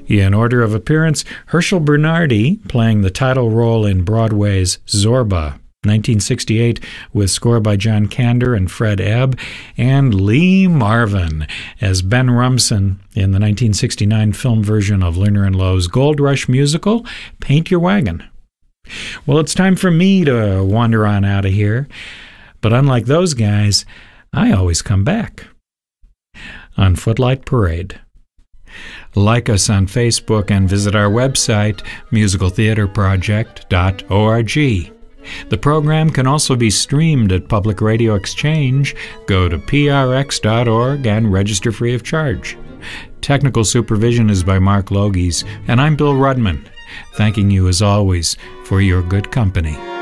In order of appearance, Herschel Bernardi playing the title role in Broadway's Zorba, 1968, with score by John Kander and Fred Ebb, and Lee Marvin as Ben Rumson in the 1969 film version of Lerner and Loewe's Gold Rush musical, Paint Your Wagon. Well, it's time for me to wander on out of here, but unlike those guys, I always come back. On Footlight Parade. Like us on Facebook and visit our website, musicaltheaterproject.org. The program can also be streamed at Public Radio Exchange. Go to prx.org and register free of charge. Technical supervision is by Mark Logies, and I'm Bill Rudman, thanking you as always for your good company.